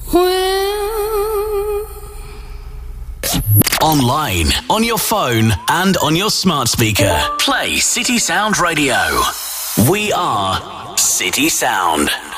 Online, on your phone, and on your smart speaker. Play City Sound Radio. We are City Sound.